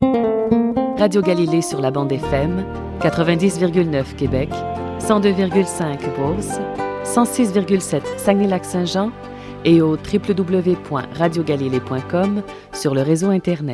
Radio Galilée sur la bande FM, 90,9 Québec, 102,5 Beauce, 106,7 Saguenay-Lac-Saint-Jean et au www.radiogalilée.com sur le réseau Internet.